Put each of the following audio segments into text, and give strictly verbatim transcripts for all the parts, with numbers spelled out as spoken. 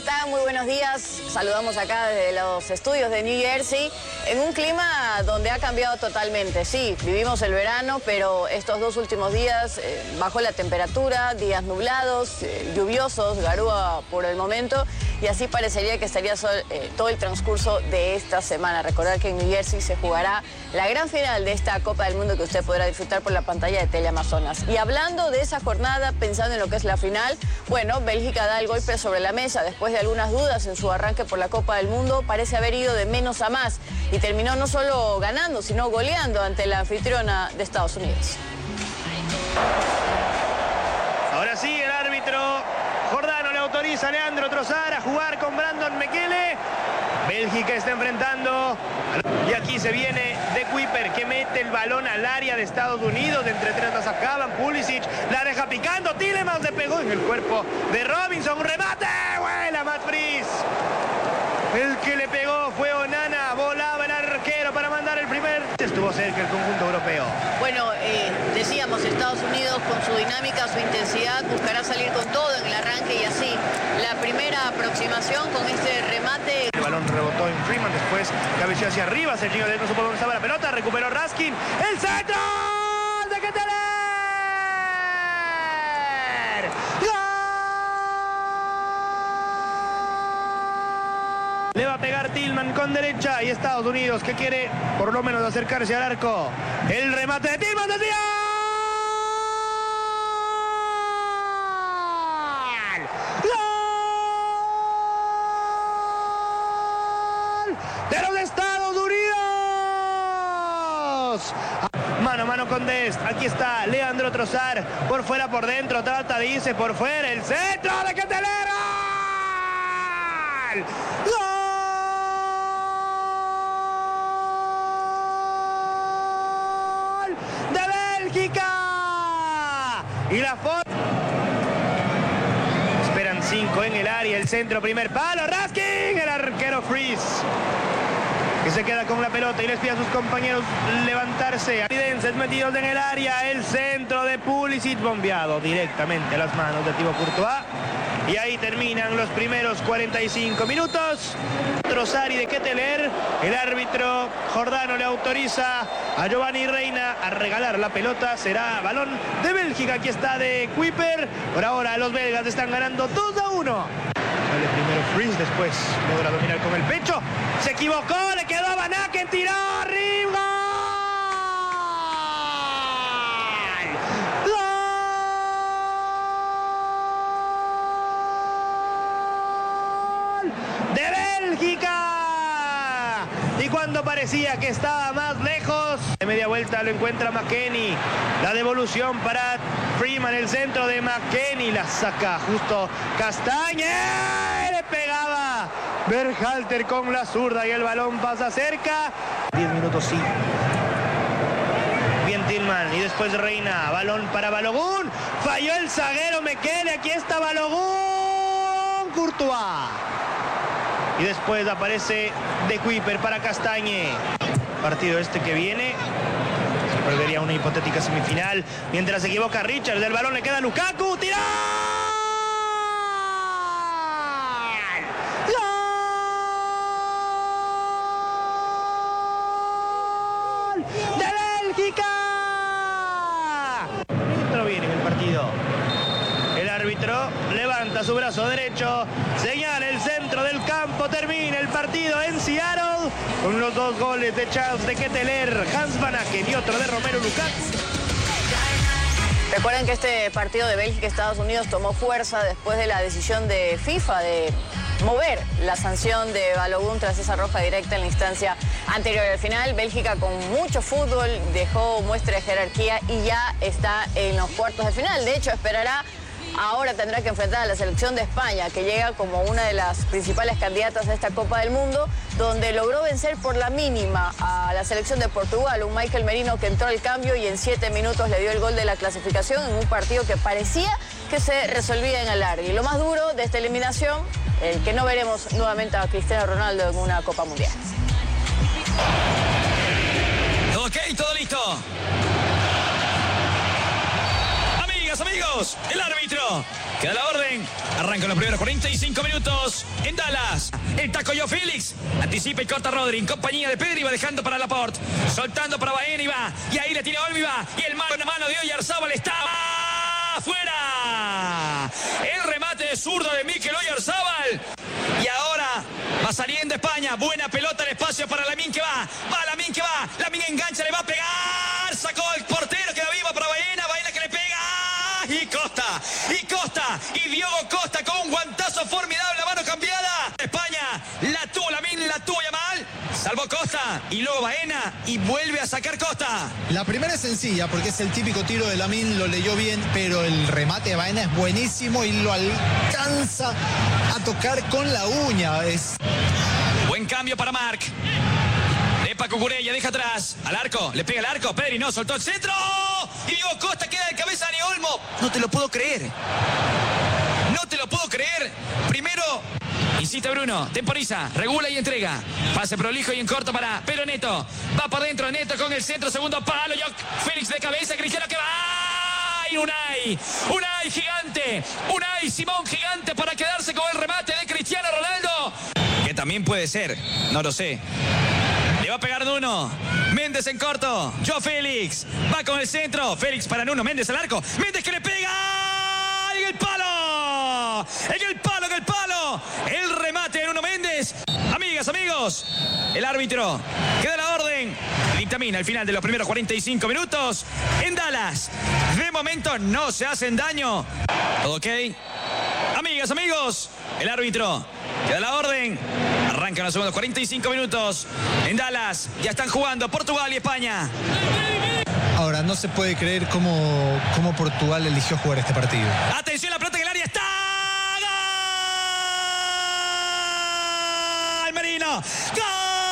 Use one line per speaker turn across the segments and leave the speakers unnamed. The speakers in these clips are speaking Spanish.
están? Muy buenos días. Saludamos acá desde los estudios de New Jersey en un clima donde ha cambiado totalmente. Sí, vivimos el verano, pero estos dos últimos días eh, bajó la temperatura, días nublados, eh, lluviosos, garúa por el momento, y así parecería que estaría sol, eh, todo el transcurso de esta semana. Recordar que en New Jersey se jugará la gran final de esta Copa del Mundo que usted podrá disfrutar por la pantalla de Teleamazonas. Y hablando de esa jornada, pensando en lo que es la final, bueno, Bélgica da el golpe sobre la mesa después de algunas dudas en su arranque por la Copa del Mundo. Parece haber ido de menos a más y terminó no solo ganando, sino goleando ante la anfitriona de Estados Unidos.
Ahora sí, el árbitro Jordano le autoriza a Leandro Trossard a jugar con Brandon Mekele. Bélgica está enfrentando. Y aquí se viene De Cuyper, que mete el balón al área de Estados Unidos. De entre tres las acaban. Pulisic la deja picando. Tielemans le pegó en el cuerpo de Robinson. Un remate. Vuela Mats Friis. El que le pegó fue Onana. Volaba el arquero para mandar el primer. Estuvo cerca el conjunto europeo.
Bueno, eh, decíamos, Estados Unidos con su dinámica, su intensidad, buscará salir con todo en el arranque y así. La primera aproximación con este remate.
El balón rebotó en Freeman, después cabeció hacia arriba. Serginho Dest no supo dónde estaba la pelota. Recuperó Raskin. ¡El centro! ¡De Ketelaere! Le va a pegar Tillman con derecha y Estados Unidos, que quiere por lo menos acercarse al arco. El remate de Tillman desvía. ¡Gol! ¡De los Estados Unidos! Mano a mano con Dest. Aquí está Leandro Trossard. Por fuera, por dentro. Trata, dice por fuera. El centro de Ketelaere. ¡Gol! Y la foto. Esperan cinco en el área. El centro, primer palo. Raskin, el arquero Friis, que se queda con la pelota y les pide a sus compañeros levantarse. Evidencias metidos en el área. El centro de Pulisic, bombeado directamente a las manos de Thibaut Courtois. Y ahí terminan los primeros cuarenta y cinco minutos. Trossard y De Ketelaere. El árbitro Jordano le autoriza a Giovanni Reina a regalar la pelota. Será balón de Bélgica. Aquí está De Cuyper. Por ahora los belgas están ganando dos a uno. Sale primero Friis, después logra dominar con el pecho. Se equivocó, le quedó a Van Aken, tiró arriba. De Bélgica. Y cuando parecía que estaba más lejos, de media vuelta lo encuentra McKennie. La devolución para Freeman, el centro de McKennie, la saca justo Castañe. Le pegaba Berhalter con la zurda y el balón pasa cerca. diez minutos sí. Bien Tillman y después Reina. Balón para Balogun. Falló el zaguero Mekele. Aquí está Balogun. Courtois. Y después aparece De Cuyper para Castañe. Partido este que viene. Se perdería una hipotética semifinal. Mientras se equivoca Richards, del balón le queda a Lukaku. ¡Tira! ¡Gol! ¡De Bélgica! Pero viene en el partido. El árbitro levanta su brazo derecho, señala el centro del campo, termina el partido en Seattle con los dos goles de Charles De Ketelaere, Hans Van Aken y otro de Romelu Lukaku.
Recuerden que este partido de Bélgica-Estados Unidos tomó fuerza después de la decisión de FIFA de mover la sanción de Balogun tras esa roja directa en la instancia anterior al final. Bélgica con mucho fútbol dejó muestra de jerarquía y ya está en los cuartos de final. De hecho, esperará. Ahora tendrá que enfrentar a la selección de España, que llega como una de las principales candidatas a esta Copa del Mundo, donde logró vencer por la mínima a la selección de Portugal, un Michael Merino que entró al cambio y en siete minutos le dio el gol de la clasificación en un partido que parecía que se resolvía en alargue. Y lo más duro de esta eliminación, el que no veremos nuevamente a Cristiano Ronaldo en una Copa Mundial.
Ok, todo listo. Amigas, amigos, el árbitro queda la orden. Arrancan los primeros cuarenta y cinco minutos en Dallas. El taco Joao Félix anticipa y corta Rodri en compañía de Pedri, va dejando para Laporte, soltando para Baena y va, y ahí le tiene Olmi, va, y el mano en mano de Oyarzabal está afuera. El remate de zurdo de Mikel Oyarzabal. Y ahora va saliendo España. Buena pelota al espacio para Lamine que va. Va Lamine que va. Lamine engancha, le va a pegar. Sacó el portero, queda viva para Baena. Baena que le pega. Y Costa. Y Costa. Y Diogo Costa con un guantazo formidable. La mano cambiada. España la tuvo Lamine, la tuvo Yamal. Salvó Costa. Y luego Baena. Y vuelve a sacar Costa.
La primera es sencilla porque es el típico tiro de Lamine. Lo leyó bien. Pero el remate de Baena es buenísimo. Y lo alcanza a tocar con la uña. Es...
Buen cambio para Marc. Epa Cucurella, deja atrás. Al arco, le pega el arco. Pedri no, soltó el centro. Y Diego Costa queda de cabeza de Olmo. No te lo puedo creer. No te lo puedo creer. Primero, insiste Bruno, temporiza, regula y entrega. Pase prolijo y en corto para Pedro Neto. Va para adentro Neto con el centro, segundo palo. Joao Félix de cabeza, Cristiano que va. Y Unai, Unai gigante. Unai Simón gigante para quedarse con el remate de Cristiano Ronaldo. Que también puede ser, no lo sé. Le va a pegar Nuno. Méndez en corto. Joao Félix. Va con el centro. Félix para Nuno. Méndez al arco. Méndez que le pega. En el palo. En el palo, en el palo. El remate de Nuno Méndez. Amigas, amigos. El árbitro queda la orden. Dictamina al final de los primeros cuarenta y cinco minutos. En Dallas. De momento no se hacen daño. ¿Todo ok? Amigas, amigos. El árbitro queda la orden. Arrancan los segundos cuarenta y cinco minutos en Dallas. Ya están jugando Portugal y España.
Ahora, no se puede creer cómo, cómo Portugal eligió jugar este partido.
Atención, la pelota en el área está. ¡Gol! Merino. ¡Gol!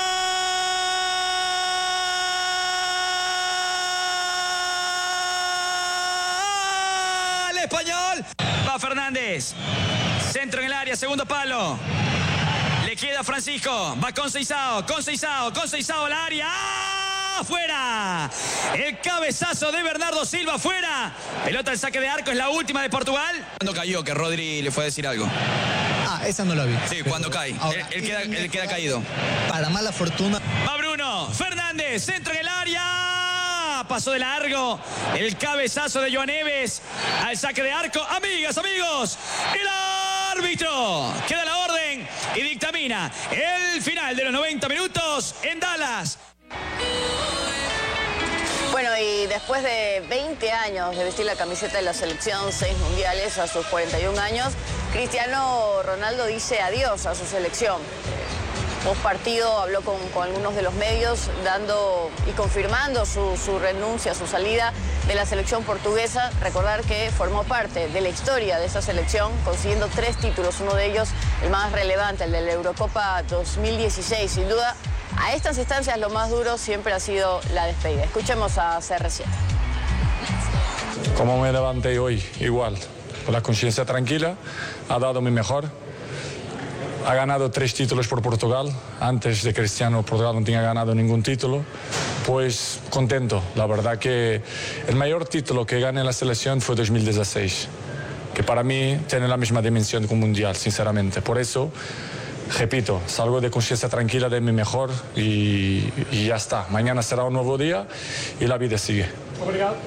Español. Va Fernández. Centro en el área, segundo palo. Le queda Francisco, va con Seisao, con Seisao, con Seisao al área. ¡Ah! ¡Fuera! El cabezazo de Bernardo Silva, fuera. Pelota al saque de arco, es la última de Portugal. Cuando cayó, que Rodri le fue a decir algo.
Ah, esa no la vi.
Sí, pero cuando cae, ahora, él, él, queda, él queda caído.
Para mala fortuna.
Va Bruno, Fernández, centro en el área. Pasó de largo el cabezazo de Joan Neves al saque de arco. Amigas, amigos, el árbitro queda la orden y dictamina el final de los noventa minutos en Dallas.
Bueno, y después de veinte años de vestir la camiseta de la selección, seis mundiales a sus cuarenta y un años, Cristiano Ronaldo dice adiós a su selección. Post partido habló con, con algunos de los medios dando y confirmando su, su renuncia, su salida de la selección portuguesa. Recordar que formó parte de la historia de esa selección, consiguiendo tres títulos, uno de ellos el más relevante, el de la Eurocopa dos mil dieciséis. Sin duda, a estas instancias lo más duro siempre ha sido la despedida. Escuchemos a C R siete.
Como me levanté hoy, igual, con la conciencia tranquila, ha dado mi mejor. Ha ganado tres títulos por Portugal. Antes de Cristiano, Portugal no tenía ganado ningún título. Pues contento. La verdad que el mayor título que gané en la selección fue dos mil dieciséis, que para mí tiene la misma dimensión que un mundial, sinceramente. Por eso, repito, salgo de conciencia tranquila de mi mejor y, y ya está. Mañana será un nuevo día y la vida sigue. Obrigado.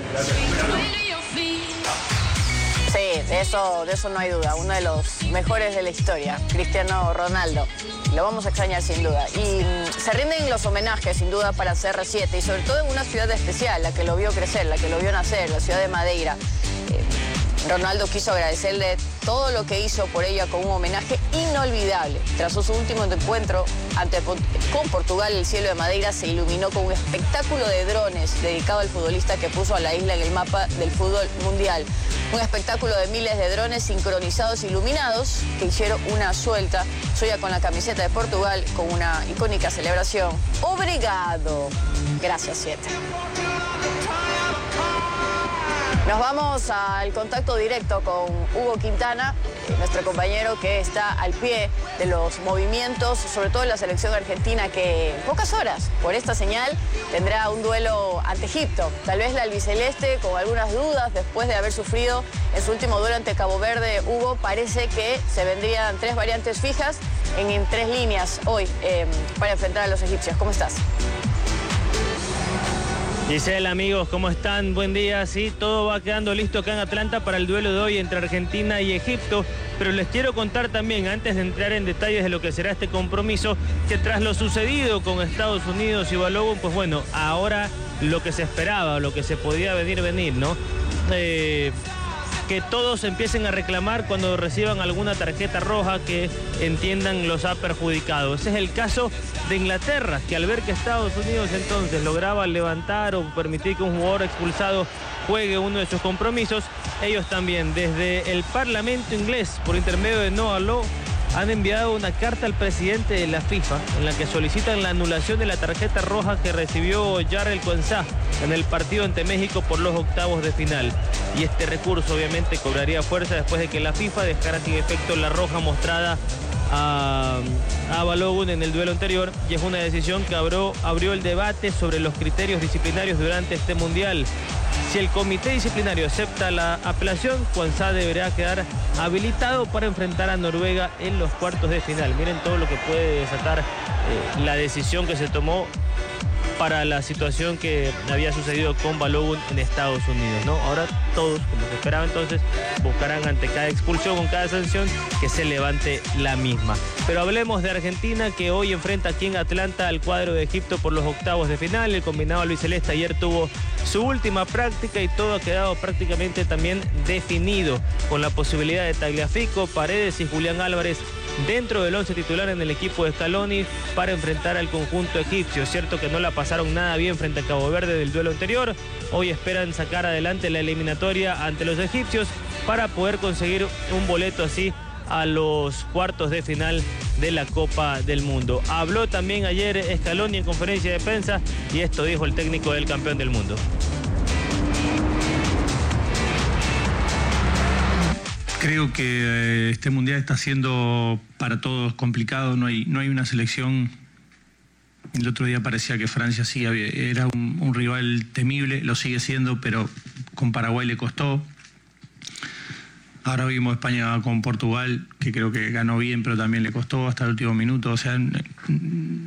Sí, de eso, de eso no hay duda. Uno de los mejores de la historia, Cristiano Ronaldo. Lo vamos a extrañar sin duda. Y mm, se rinden los homenajes sin duda para C R siete y sobre todo en una ciudad especial, la que lo vio crecer, la que lo vio nacer, la ciudad de Madeira. Eh, Ronaldo quiso agradecerle todo lo que hizo por ella con un homenaje inolvidable. Tras su último encuentro ante, con Portugal, el cielo de Madeira se iluminó con un espectáculo de drones dedicado al futbolista que puso a la isla en el mapa del fútbol mundial. Un espectáculo de miles de drones sincronizados e iluminados que hicieron una suelta suya con la camiseta de Portugal con una icónica celebración. Obrigado. Gracias, siete. Nos vamos al contacto directo con Hugo Quintana. nuestro compañero que está al pie de los movimientos, sobre todo en la selección argentina, que en pocas horas, por esta señal, tendrá un duelo ante Egipto. Tal vez la albiceleste, con algunas dudas, después de haber sufrido en su último duelo ante Cabo Verde, Hugo, parece que se vendrían tres variantes fijas en, en tres líneas hoy eh, para enfrentar a los egipcios. ¿Cómo estás?
Giselle, amigos, ¿cómo están? Buen día. Sí, todo va quedando listo acá en Atlanta para el duelo de hoy entre Argentina y Egipto, pero les quiero contar también, antes de entrar en detalles de lo que será este compromiso, que tras lo sucedido con Estados Unidos y Balogun, pues bueno, ahora lo que se esperaba, lo que se podía venir, venir, ¿no? Eh... que todos empiecen a reclamar cuando reciban alguna tarjeta roja que entiendan los ha perjudicado. Ese es el caso de Inglaterra, que al ver que Estados Unidos entonces lograba levantar o permitir que un jugador expulsado juegue uno de sus compromisos, ellos también desde el Parlamento inglés, por intermedio de Noah Law, han enviado una carta al presidente de la FIFA en la que solicitan la anulación de la tarjeta roja que recibió Jarrell Quansah en el partido ante México por los octavos de final. Y este recurso obviamente cobraría fuerza después de que la FIFA dejara sin efecto la roja mostrada a, a Balogun en el duelo anterior, y es una decisión que abrió, abrió el debate sobre los criterios disciplinarios durante este mundial. Si el comité disciplinario acepta la apelación, Quansah deberá quedar habilitado para enfrentar a Noruega en los cuartos de final. Miren todo lo que puede desatar eh, la decisión que se tomó para la situación que había sucedido con Balogun en Estados Unidos, ¿no? Ahora todos, como se esperaba entonces, buscarán ante cada expulsión, con cada sanción, que se levante la misma. Pero hablemos de Argentina, que hoy enfrenta aquí en Atlanta al cuadro de Egipto por los octavos de final. El combinado albiceleste ayer tuvo su última práctica y todo ha quedado prácticamente también definido, con la posibilidad de Tagliafico, Paredes y Julián Álvarez dentro del once titular en el equipo de Scaloni para enfrentar al conjunto egipcio. Es cierto que no la pasaron nada bien frente a Cabo Verde del duelo anterior. Hoy esperan sacar adelante la eliminatoria ante los egipcios para poder conseguir un boleto así a los cuartos de final de la Copa del Mundo. Habló también ayer Scaloni en conferencia de prensa y esto dijo el técnico del campeón del mundo.
Creo que este mundial está siendo para todos complicado. No hay, no hay una selección. El otro día parecía que Francia sí había, era un, un rival temible, lo sigue siendo, pero con Paraguay le costó. Ahora vimos España con Portugal, que creo que ganó bien, pero también le costó hasta el último minuto. O sea,